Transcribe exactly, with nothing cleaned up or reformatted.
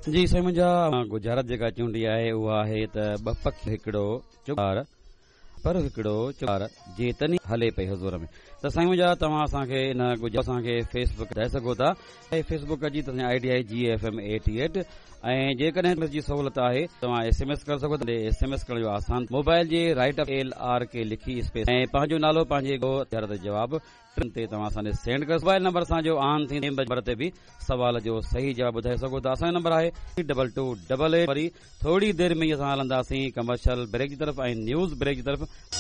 जी साईं, मुंहिंजा गुजारत जेका चूंडी आहे उहा आहे त ॿ पख हिकिड़ो चुकार पर हिकिड़ो चुकार जेतनी हले पई हज़ूर में। त साईं मुंहिंजा तव्हां असांखे इन असांखे फेसबुक ॿुधाए सघो था। ऐं फेसबुक जी तव्हांजी आई डी आहे जी एफ एम एटी एट ऐं जेकॾहिं जी सहूलियत आहे तव्हां एस एम एस करे सघो था। एस एम एस करण जो आसान मोबाइल जे राइट एल आर के लिखी स्पेस ऐं पंहिंजो नालो पंहिंजे जो जवाब ते तव्हां असांखे सेंड कयो। मोबाइल नंबर असांजो ऑन थी नंबर ते बि सवाल जो सही जवाब ॿुधाए सघो था। असांजो नंबर आहे डबल टू डबल एट। वरी थोरी देरि में ई असां हलंदासीं कमर्शियल ब्रेक जी तरफ़ ऐं न्यूज़ ब्रेक जी तरफ़।